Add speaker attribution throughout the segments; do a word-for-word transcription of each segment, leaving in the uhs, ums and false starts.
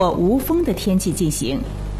Speaker 1: 或无风的天气进行。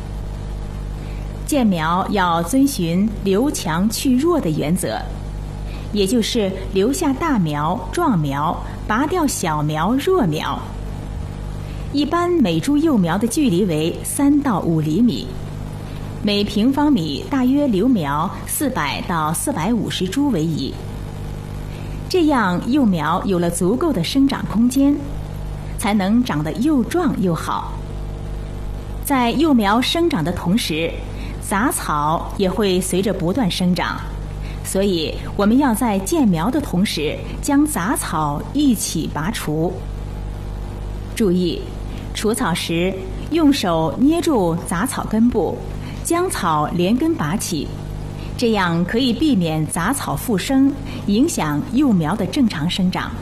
Speaker 1: 建苗要遵循留强去弱的原则，也就是留下大苗、壮苗，拔掉小苗、弱苗。一般每株幼苗的距离为三到五厘米，每平方米大约留苗四百到四百五十株为宜。这样幼苗有了足够的生长空间，才能长得又壮又好。在幼苗生长的同时，杂草也会随着不断生长，所以我们要在建苗的同时将杂草一起拔除。注意，除草时用手捏住杂草根部，将草连根拔起，这样可以避免杂草复生，影响幼苗的正常生长。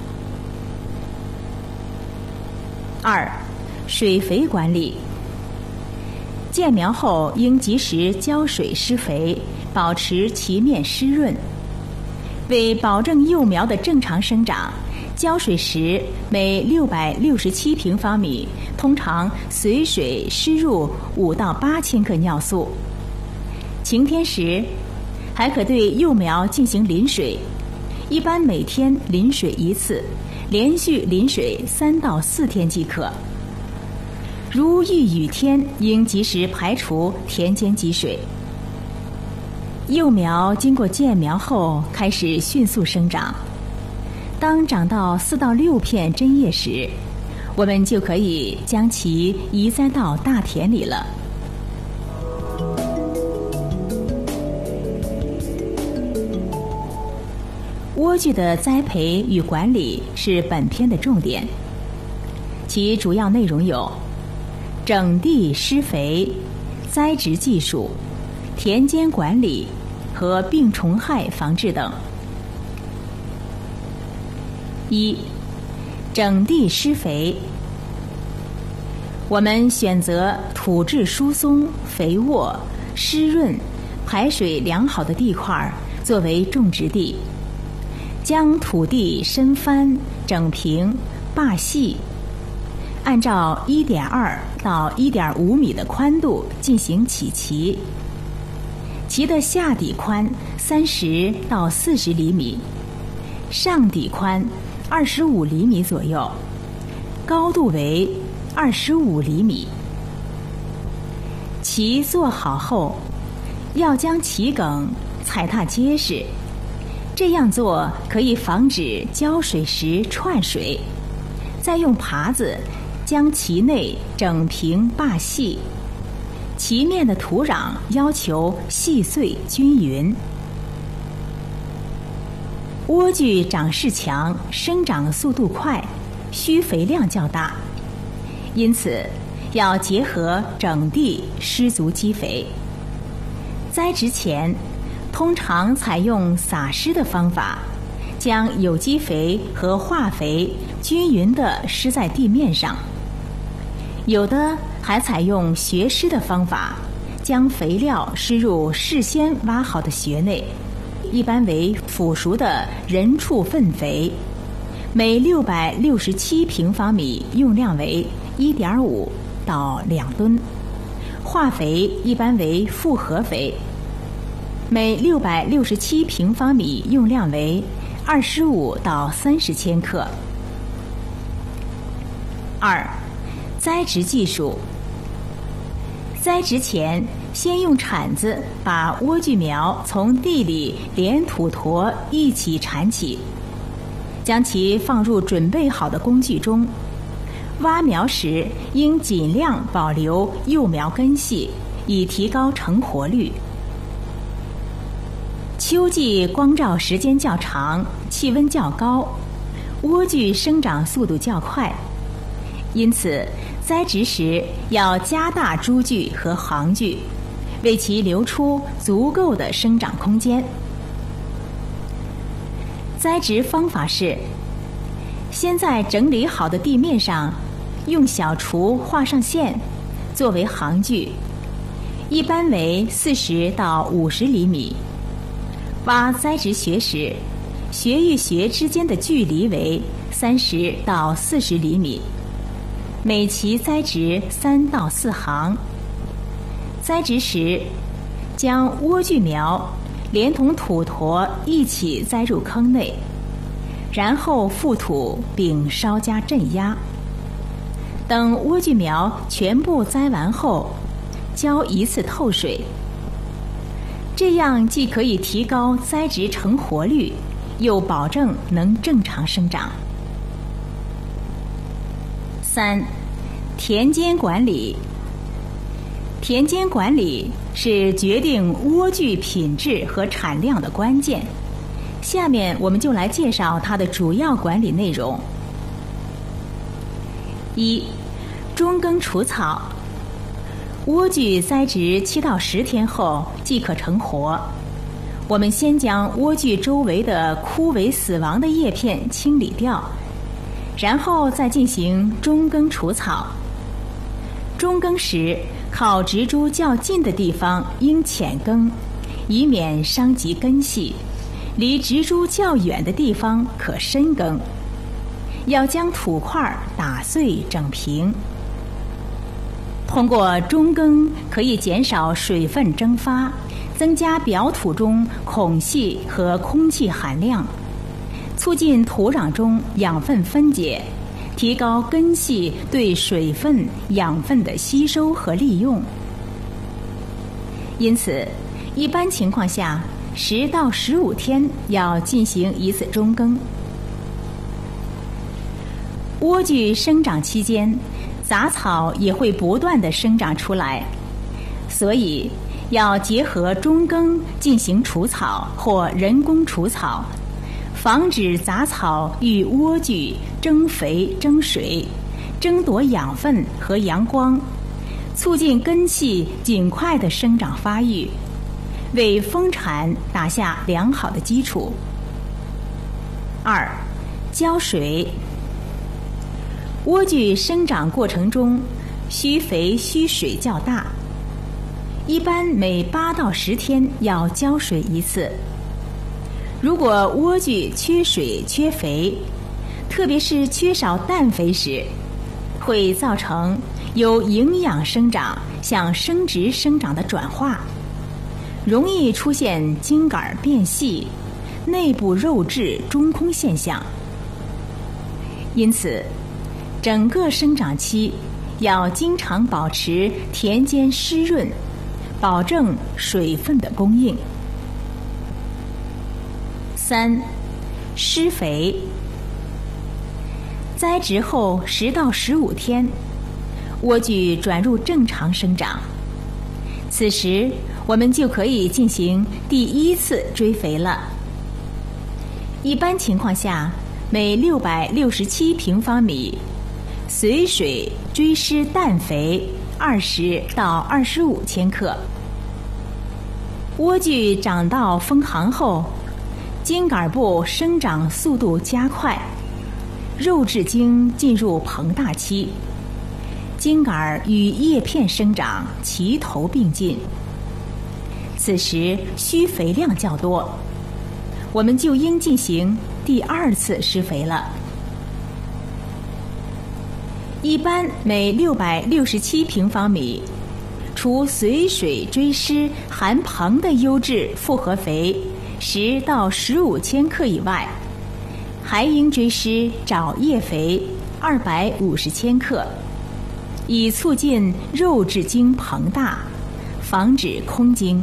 Speaker 1: 二、水肥管理。建苗后应及时浇水施肥，保持其面湿润。为保证幼苗的正常生长，浇水时每六百六十七平方米通常随水施入五到八千克尿素。晴天时还可对幼苗进行淋水，一般每天淋水一次，连续淋水三到四天即可。如遇雨天，应及时排除田间积水。幼苗经过建苗后开始迅速生长，当长到四到六片针叶时，我们就可以将其移栽到大田里了。莴苣的栽培与管理是本篇的重点，其主要内容有整地施肥、栽植技术、田间管理和病虫害防治等。一、整地施肥。我们选择土质疏松、肥沃、湿润、排水良好的地块作为种植地，将土地深翻、整平、坝细，按照一点二到一点五米的宽度进行起畦，畦的下底宽三十到四十厘米，上底宽二十五厘米左右，高度为二十五厘米。畦做好后，要将畦梗踩踏结实，这样做可以防止浇水时串水。再用耙子将畦内整平坝细，畦面的土壤要求细碎均匀。莴苣长势强，生长速度快，需肥量较大，因此要结合整地施足基肥。栽植前通常采用撒施的方法，将有机肥和化肥均匀地施在地面上。有的还采用穴施的方法，将肥料施入事先挖好的穴内，一般为腐熟的人畜粪肥，每六百六十七平方米用量为一点五到两吨。化肥一般为复合肥，每六百六十七平方米用量为二十五到三十千克。二、栽植技术。栽植前，先用铲子把莴苣苗从地里连土坨一起铲起，将其放入准备好的工具中。挖苗时应尽量保留幼苗根系，以提高成活率。秋季光照时间较长，气温较高，莴苣生长速度较快，因此栽植时要加大株距和行距，为其留出足够的生长空间。栽植方法是：先在整理好的地面上用小锄画上线，作为行距，一般为四十到五十厘米。挖栽植穴时，穴与穴之间的距离为三十到四十厘米。 每期栽植三到四行。栽植时，将莴苣苗连同土坨一起栽入坑内，然后覆土并稍加镇压。等莴苣苗全部栽完后，浇一次透水。这样既可以提高栽植成活率，又保证能正常生长。三、田间管理。田间管理是决定莴苣品质和产量的关键。下面我们就来介绍它的主要管理内容。一、中耕除草。莴苣栽植七到十天后即可成活。我们先将莴苣周围的枯萎死亡的叶片清理掉，然后再进行中耕除草。中耕时，靠植株较近的地方应浅耕，以免伤及根系；离植株较远的地方可深耕。要将土块打碎整平。通过中耕可以减少水分蒸发，增加表土中孔隙和空气含量，促进土壤中养分分解，提高根系对水分、养分的吸收和利用。因此，一般情况下，十到十五天要进行一次中耕。莴苣生长期间，杂草也会不断地生长出来，所以要结合中耕进行除草或人工除草，防止杂草遇莴苣争肥争水，争夺养分和阳光，促进根系尽快的生长发育，为丰产打下良好的基础。二、浇水。莴苣生长过程中，需肥需水较大，一般每八到十天要浇水一次。如果莴苣缺水缺肥，特别是缺少氮肥时，会造成由营养生长向生殖生长的转化，容易出现茎秆变细、内部肉质中空现象。因此，整个生长期要经常保持田间湿润，保证水分的供应。三、施肥。栽植后十到十五天，莴苣转入正常生长，此时我们就可以进行第一次追肥了。一般情况下，每六百六十七平方米，随水追施氮肥二十到二十五千克。莴苣长到封行后，茎秆部生长速度加快，肉质茎进入膨大期，茎秆与叶片生长齐头并进。此时需肥量较多，我们就应进行第二次施肥了。一般每六百六十七平方米，除随水追施含硼的优质复合肥十到十五千克以外，还应追施沼叶肥二百五十千克，以促进肉质茎膨大，防止空茎。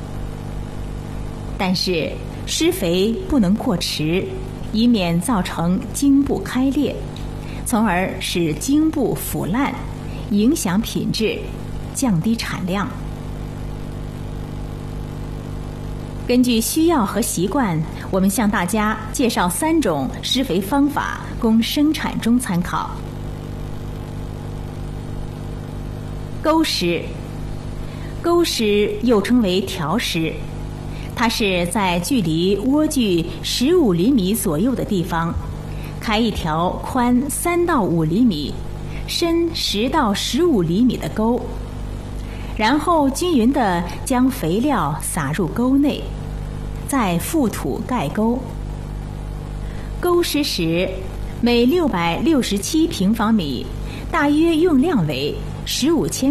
Speaker 1: 但是施肥不能过迟，以免造成茎部开裂，从而使茎部腐烂，影响品质，降低产量。根据需要和习惯，我们向大家介绍三种施肥方法，供生产中参考。沟施。沟施又称为条施，它是在距离莴苣十五厘米左右的地方，开一条宽三到五厘米、深十到十五厘米的沟，然后均匀地将肥料撒入沟内，再覆土盖沟。沟施时，每六百六十七平方米大约用量为十五千